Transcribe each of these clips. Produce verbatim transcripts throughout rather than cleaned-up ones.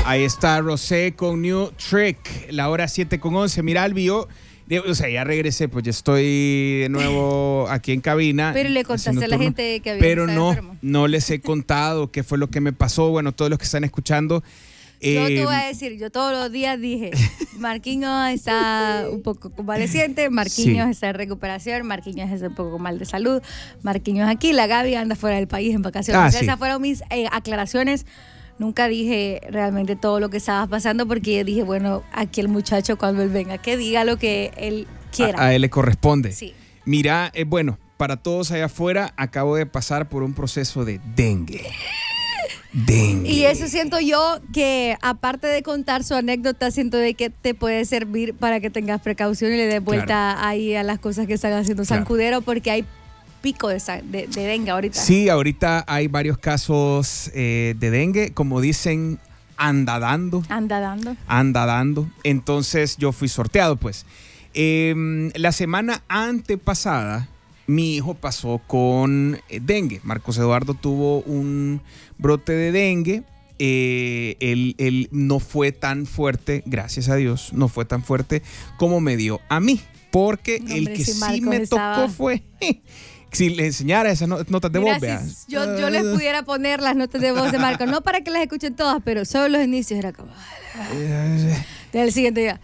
Ahí está Rosé con New Trick, la hora siete con once. Mira, Albi, yo, o sea, ya regresé, pues ya estoy de nuevo aquí en cabina. Pero le contaste a la gente que había Pero estado no, enfermo. no les he contado qué fue lo que me pasó. Bueno, todos los que están escuchando. Yo eh, te voy a decir, yo todos los días dije, Marquinhos está un poco convaleciente, Marquinhos Sí. está en recuperación, Marquinhos está un poco mal de salud, Marquinhos aquí, la Gaby anda fuera del país en vacaciones. Ah, O sea, sí. esas fueron mis eh, aclaraciones. Nunca dije realmente todo lo que estaba pasando porque dije, bueno, aquí el muchacho cuando él venga, que diga lo que él quiera. A, a él le corresponde. Sí. Mira, eh, bueno, para todos allá afuera, acabo de pasar por un proceso de dengue. Dengue. Y eso siento yo que, aparte de contar su anécdota, siento de que te puede servir para que tengas precaución y le des vuelta Claro. ahí a las cosas que están haciendo Claro. Sancudero, porque hay pico de, sa- de, de dengue ahorita. Sí, ahorita hay varios casos eh, de dengue, como dicen, anda dando. Anda dando. anda dando. Entonces yo fui sorteado, pues. Eh, la semana antepasada, mi hijo pasó con eh, dengue. Marcos Eduardo tuvo un brote de dengue. Eh, él, él no fue tan fuerte, gracias a Dios, no fue tan fuerte como me dio a mí. Porque No, el hombre, que si sí Marcos me estaba- tocó fue... Si le enseñara esas no- notas de Mira, voz, vea. si yo, yo les pudiera poner las notas de voz de Marco, no para que las escuchen todas, pero solo los inicios era como... Del siguiente día.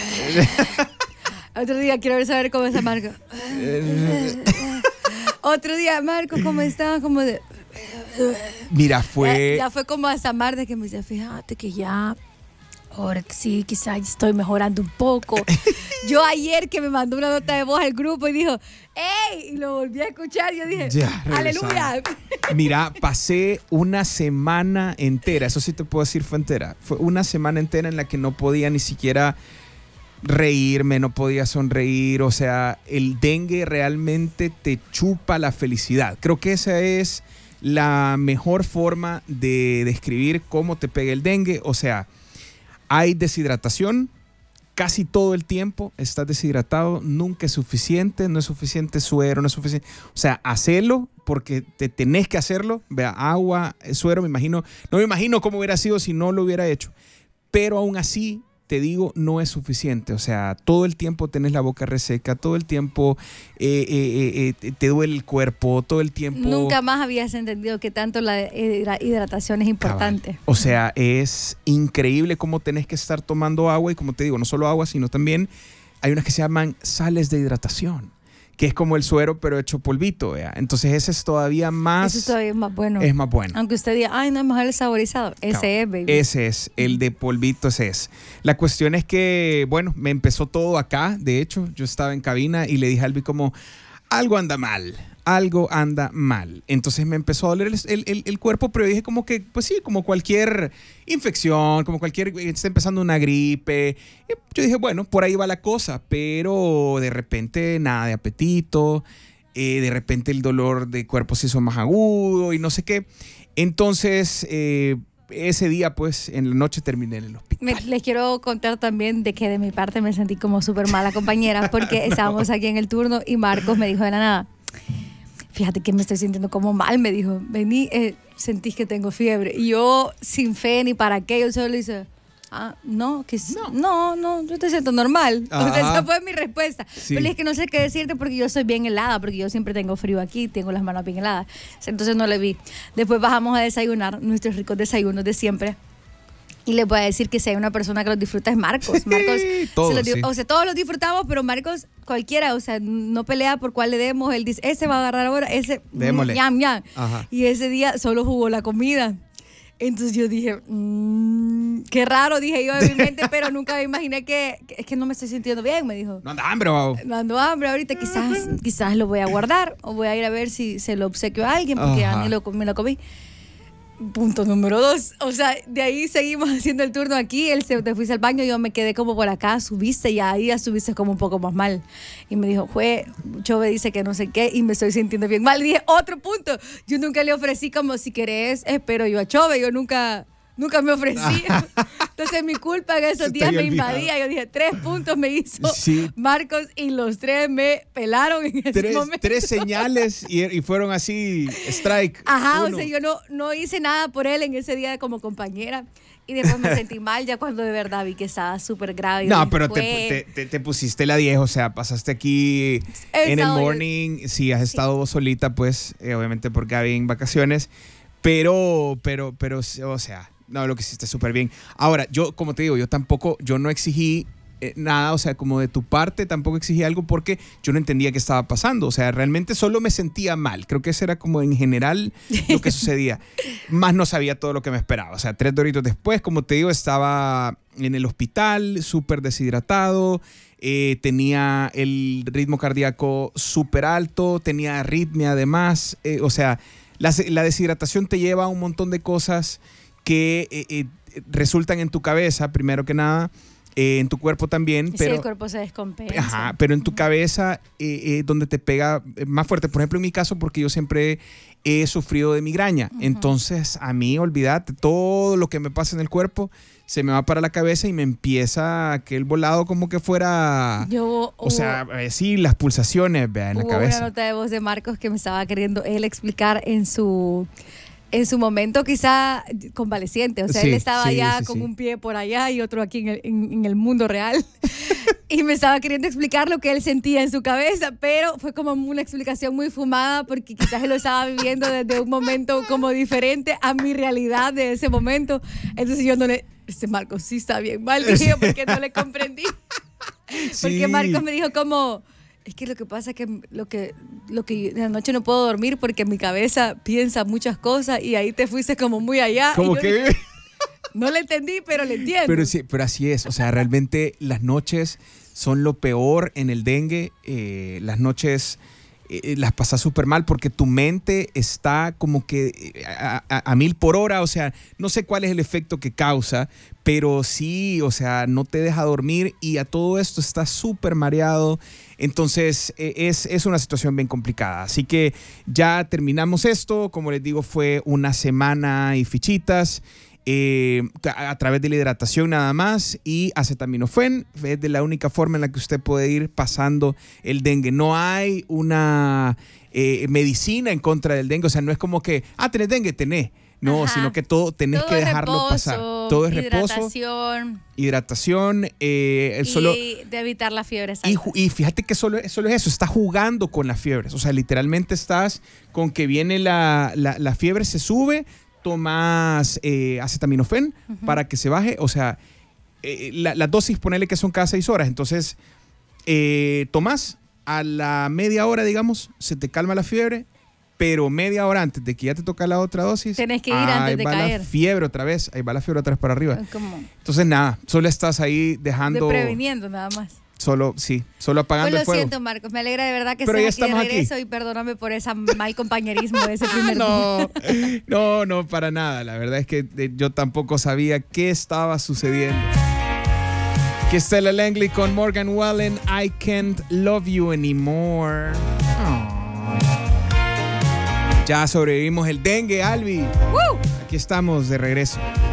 Otro día quiero ver saber cómo está Marco. Otro día, Marco, ¿cómo está? Como de... Mira, fue... Ya, ya fue como a Samar de que me dice, fíjate que ya, ahora que sí, quizás estoy mejorando un poco. Yo ayer que me mandó una nota de voz al grupo y dijo, ¡ey! Y lo volví a escuchar, yo dije, Ya, ¡aleluya! Mira, pasé una semana entera, eso sí te puedo decir fue entera. Fue una semana entera en la que no podía ni siquiera reírme, no podía sonreír. O sea, el dengue realmente te chupa la felicidad. Creo que esa es la mejor forma de describir cómo te pega el dengue. O sea, hay deshidratación. Casi todo el tiempo estás deshidratado, nunca es suficiente, no es suficiente suero, no es suficiente. O sea, hacelo porque te tenés que hacerlo. Vea, agua, suero, me imagino. No me imagino cómo hubiera sido si no lo hubiera hecho. Pero aún así, te digo, no es suficiente. O sea, todo el tiempo tenés la boca reseca, todo el tiempo eh, eh, eh, te duele el cuerpo, todo el tiempo... Nunca más habías entendido que tanto la hidra- hidratación es importante. Cabal. O sea, es increíble cómo tenés que estar tomando agua y como te digo, no solo agua, sino también hay unas que se llaman sales de hidratación, que es como el suero pero hecho polvito, ¿vea? Entonces ese es todavía más... Eso es todavía más bueno. Es más bueno. Aunque usted diga, ay, no es mejor el saborizado. Ese Cabal. es, baby. Ese es, el de polvito, ese es. La cuestión es que, bueno, me empezó todo acá. De hecho, yo estaba en cabina y le dije a Albi como, algo anda mal, algo anda mal. Entonces me empezó a doler el, el- el- el cuerpo, pero dije como que, pues sí, como cualquier infección, como cualquier, está empezando una gripe. Y yo dije, bueno, por ahí va la cosa, pero de repente nada de apetito, eh, de repente el dolor de cuerpo se hizo más agudo y no sé qué. Entonces, eh, ese día, pues, en la noche terminé en el hospital. Me- les quiero contar también de que de mi parte me sentí como súper mala compañera porque estábamos aquí en el turno y Marcos me dijo de la nada, fíjate que me estoy sintiendo como mal, me dijo, vení, eh, sentís que tengo fiebre. Y yo, sin fe ni para qué, yo solo le hice, ah, no, que s- no, no, yo te siento normal. O sea, Ajá. esa fue mi respuesta. Sí. Pero es que no sé qué decirte porque yo soy bien helada, porque yo siempre tengo frío aquí, tengo las manos bien heladas. Entonces no le vi. Después bajamos a desayunar, nuestros ricos desayunos de siempre. Y les voy a decir que si hay una persona que los disfruta es Marcos. Marcos, Todos, se los di- sí. o sea, todos los disfrutamos, pero Marcos cualquiera, o sea, no pelea por cuál le demos. Él dice, ese va a agarrar ahora, ese, Démosle. ñam, ñam. Ajá. Y ese día solo jugó la comida. Entonces yo dije, mmm, qué raro, dije yo en mi mente, pero nunca me imaginé que, que es que no me estoy sintiendo bien, me dijo. No anda hambre, babo. No ando hambre ahorita, quizás, quizás lo voy a guardar o voy a ir a ver si se lo obsequio a alguien porque Ajá. ya ni lo, me lo comí. Punto número dos. O sea, de ahí seguimos haciendo el turno aquí. Él se te fuiste al baño, yo me quedé como por acá, subiste y ahí ya subiste como un poco más mal. Y me dijo, jue, Chove dice que no sé qué y me estoy sintiendo bien mal. Y dije, otro punto. Yo nunca le ofrecí como si querés, espero yo a Chove. Yo nunca, nunca me ofrecí. Entonces mi culpa en esos días me invadía. Yo dije, tres puntos me hizo sí. Marcos y los tres me pelaron en ese tres, momento. Tres señales y, y fueron así, strike. Ajá, uno. O sea, yo no, no hice nada por él en ese día como compañera. Y después me sentí mal ya cuando de verdad vi que estaba súper grave. No, pero te, te, te pusiste la diez, o sea, pasaste aquí He en el morning. Yo. Sí, has estado sí. solita, pues, eh, obviamente por Gaby en vacaciones. Pero, pero, pero, o sea, no, lo que hiciste súper bien. Ahora, yo, como te digo, yo tampoco, yo no exigí eh, nada, o sea, como de tu parte, tampoco exigí algo porque yo no entendía qué estaba pasando. O sea, realmente solo me sentía mal. Creo que eso era como en general lo que sucedía. Más no sabía todo lo que me esperaba. O sea, tres doritos después, como te digo, estaba en el hospital, súper deshidratado. Eh, tenía el ritmo cardíaco súper alto, tenía arritmia además. Eh, o sea, la, la deshidratación te lleva a un montón de cosas que eh, eh, resultan en tu cabeza, primero que nada, eh, en tu cuerpo también. Pero, sí, el cuerpo se descompensa. Ajá, pero en tu cabeza, eh, eh, donde te pega más fuerte. Por ejemplo, en mi caso, porque yo siempre he sufrido de migraña. Uh-huh. Entonces, a mí, olvídate, todo lo que me pasa en el cuerpo se me va para la cabeza y me empieza aquel volado como que fuera... Yo, o sea, eh, sí, las pulsaciones, vea, en la cabeza. Hubo una nota de voz de Marcos que me estaba queriendo él explicar en su... En su momento quizá convaleciente, o sea, sí, él estaba sí, ya sí, con sí. un pie por allá y otro aquí en el, en, en el mundo real y me estaba queriendo explicar lo que él sentía en su cabeza, pero fue como una explicación muy fumada porque quizás él lo estaba viviendo desde un momento como diferente a mi realidad de ese momento. Entonces yo no le... Este Marcos sí está bien mal, dije, porque no le comprendí. Sí. Porque Marcos me dijo como... Es que lo que pasa es que lo que lo que en la noche no puedo dormir porque mi cabeza piensa muchas cosas y ahí te fuiste como muy allá. ¿Cómo que? Dije, no le entendí, pero le entiendo. Pero sí, pero así es. O sea, realmente las noches son lo peor en el dengue. Eh, las noches eh, las pasas súper mal porque tu mente está como que a, a, a mil por hora. O sea, no sé cuál es el efecto que causa, pero sí, o sea, no te deja dormir y a todo esto estás súper mareado. Entonces es, es una situación bien complicada. Así que ya terminamos esto. Como les digo, fue una semana y fichitas eh, a, a través de la hidratación nada más y acetaminofén. Es de la única forma en la que usted puede ir pasando el dengue. No hay una eh, medicina en contra del dengue. O sea, no es como que, ah, tenés dengue, tenés. No, Ajá. sino que todo tenés todo que dejarlo reposo, pasar. Todo es hidratación, reposo. Hidratación. Eh, el y solo, de evitar la fiebre. Y, y fíjate que solo, solo es eso, estás jugando con las fiebres. O sea, literalmente estás con que viene la, la, la fiebre, se sube, tomas eh, acetaminofén uh-huh. para que se baje. O sea, eh, la, la dosis, ponele que son cada seis horas. Entonces, eh, tomás a la media hora, digamos, se te calma la fiebre. Pero media hora antes de que ya te toca la otra dosis, tenés que ir antes de caer. Ahí va la fiebre otra vez, ahí va la fiebre otra vez para arriba. ¿Cómo? Entonces nada, solo estás ahí dejando... De previniendo nada más. Solo, sí, solo apagando pues el fuego. Lo siento, Marcos, me alegra de verdad que Pero estés aquí de regreso aquí. Y perdóname por ese mal compañerismo de ese primer no, día. No, no, para nada. La verdad es que yo tampoco sabía qué estaba sucediendo. Que Stella Langley con Morgan Wallen, I Can't Love You Anymore. Oh. Ya sobrevivimos el dengue, Albi. ¡Woo! Aquí estamos de regreso.